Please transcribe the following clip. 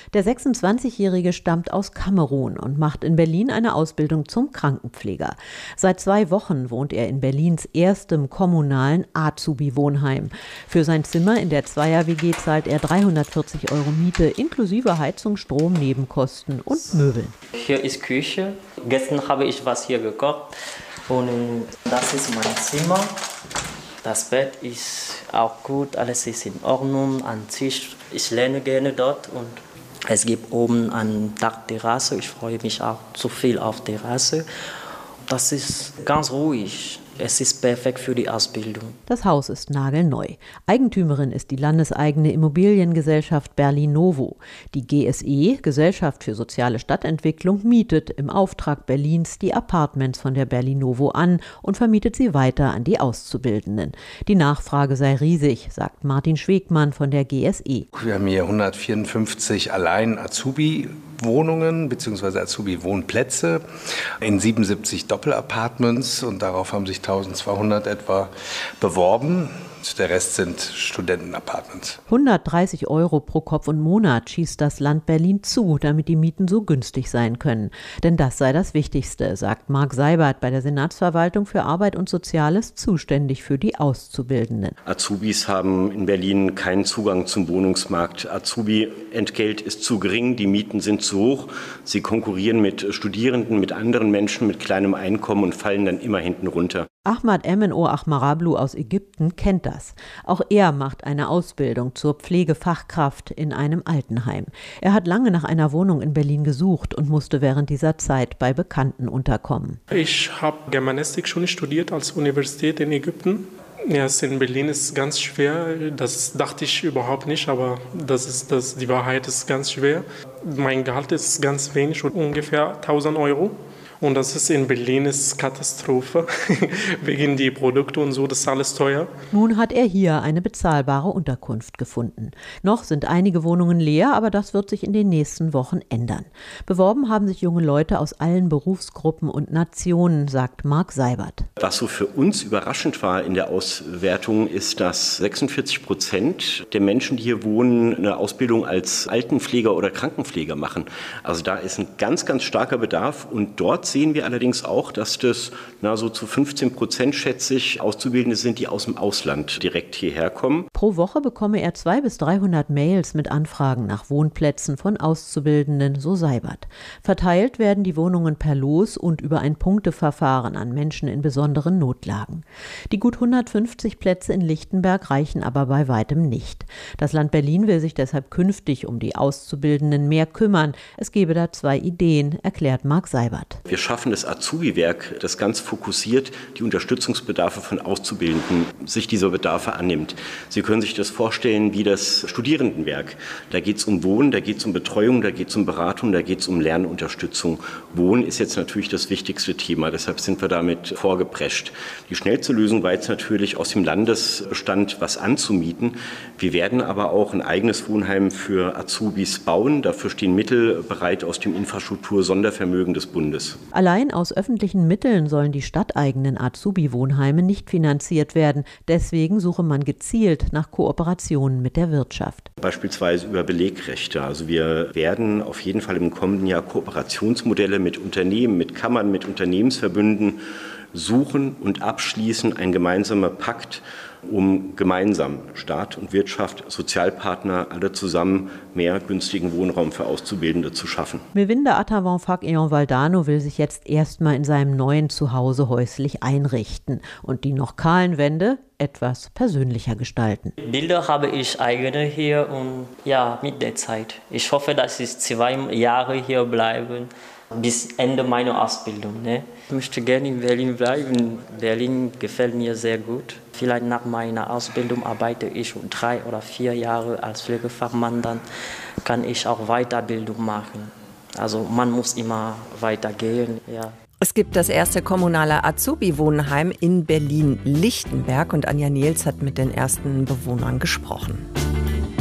Der 26-Jährige stammt aus Kamerun und macht in Berlin eine Ausbildung zum Krankenpfleger. Seit 2 Wochen wohnt er in Berlins erstem kommunalen Azubi-Wohnheim. Für sein Zimmer in der Zweier-WG zahlt er 340 € Miete inklusive Heizung, Strom, Nebenkosten und Möbeln. Hier ist Küche. Gestern habe ich was hier gekocht und das ist mein Zimmer. Das Bett ist auch gut, alles ist in Ordnung. An Tisch, ich lerne gerne dort und es gibt oben eine Dachterrasse. Ich freue mich auch zu viel auf Terrasse. Das ist ganz ruhig. Es ist perfekt für die Ausbildung. Das Haus ist nagelneu. Eigentümerin ist die landeseigene Immobiliengesellschaft Berlinovo. Die GSE, Gesellschaft für soziale Stadtentwicklung, mietet im Auftrag Berlins die Appartements von der Berlinovo an und vermietet sie weiter an die Auszubildenden. Die Nachfrage sei riesig, sagt Martin Schwegmann von der GSE. Wir haben hier 154 allein Azubi-Wohnungen bzw. Azubi-Wohnplätze in 77 Doppelapartments und darauf haben sich 1200 etwa beworben. Der Rest sind Studentenapartments. 130 € pro Kopf und Monat schießt das Land Berlin zu, damit die Mieten so günstig sein können. Denn das sei das Wichtigste, sagt Marc Seibert bei der Senatsverwaltung für Arbeit und Soziales, zuständig für die Auszubildenden. Azubis haben in Berlin keinen Zugang zum Wohnungsmarkt. Azubi-Entgelt ist zu gering, die Mieten sind zu hoch. Sie konkurrieren mit Studierenden, mit anderen Menschen mit kleinem Einkommen und fallen dann immer hinten runter. Ahmad Emeno Ahmarablu aus Ägypten kennt das. Auch er macht eine Ausbildung zur Pflegefachkraft in einem Altenheim. Er hat lange nach einer Wohnung in Berlin gesucht und musste während dieser Zeit bei Bekannten unterkommen. Ich habe Germanistik schon studiert als Universität in Ägypten. Ja, in Berlin ist ganz schwer. Das dachte ich überhaupt nicht, aber die Wahrheit ist ganz schwer. Mein Gehalt ist ganz wenig, ungefähr 1000 €. Und das ist in Berlin ist Katastrophe, wegen die Produkte und so, das ist alles teuer. Nun hat er hier eine bezahlbare Unterkunft gefunden. Noch sind einige Wohnungen leer, aber das wird sich in den nächsten Wochen ändern. Beworben haben sich junge Leute aus allen Berufsgruppen und Nationen, sagt Marc Seibert. Was so für uns überraschend war in der Auswertung, ist, dass 46% der Menschen, die hier wohnen, eine Ausbildung als Altenpfleger oder Krankenpfleger machen. Also da ist ein ganz, ganz starker Bedarf und dort sehen wir allerdings auch, dass das so zu 15%, schätze ich, Auszubildende sind, die aus dem Ausland direkt hierher kommen. Pro Woche bekomme er 200 bis 300 Mails mit Anfragen nach Wohnplätzen von Auszubildenden, so Seibert. Verteilt werden die Wohnungen per Los und über ein Punkteverfahren an Menschen in besonderen Notlagen. Die gut 150 Plätze in Lichtenberg reichen aber bei weitem nicht. Das Land Berlin will sich deshalb künftig um die Auszubildenden mehr kümmern. Es gebe da 2 Ideen, erklärt Marc Seibert. Wir schaffen das Azubi-Werk, das ganz fokussiert die Unterstützungsbedarfe von Auszubildenden, sich dieser Bedarfe annimmt. Sie können sich das vorstellen wie das Studierendenwerk. Da geht es um Wohnen, da geht es um Betreuung, da geht es um Beratung, da geht es um Lernunterstützung. Wohnen ist jetzt natürlich das wichtigste Thema, deshalb sind wir damit vorgeprescht. Die schnellste Lösung war jetzt natürlich, aus dem Landesbestand was anzumieten. Wir werden aber auch ein eigenes Wohnheim für Azubis bauen. Dafür stehen Mittel bereit aus dem Infrastruktur-Sondervermögen des Bundes. Allein aus öffentlichen Mitteln sollen die stadteigenen Azubi-Wohnheime nicht finanziert werden. Deswegen suche man gezielt nach Kooperationen mit der Wirtschaft. Beispielsweise über Belegrechte. Also wir werden auf jeden Fall im kommenden Jahr Kooperationsmodelle mit Unternehmen, mit Kammern, mit Unternehmensverbünden suchen und abschließen, ein gemeinsamer Pakt, um gemeinsam Staat und Wirtschaft, Sozialpartner, alle zusammen mehr günstigen Wohnraum für Auszubildende zu schaffen. Milwinde Attavant-Fac-Eon Valdano will sich jetzt erstmal in seinem neuen Zuhause häuslich einrichten und die noch kahlen Wände etwas persönlicher gestalten. Bilder habe ich eigene hier und ja, mit der Zeit. Ich hoffe, dass ich 2 Jahre hier bleiben. Bis Ende meiner Ausbildung. Ich möchte gerne in Berlin bleiben. Berlin gefällt mir sehr gut. Vielleicht nach meiner Ausbildung arbeite ich 3 oder 4 Jahre als Pflegefachmann, dann kann ich auch Weiterbildung machen. Also man muss immer weitergehen. Ja. Es gibt das erste kommunale Azubi-Wohnheim in Berlin-Lichtenberg und Anja Nils hat mit den ersten Bewohnern gesprochen.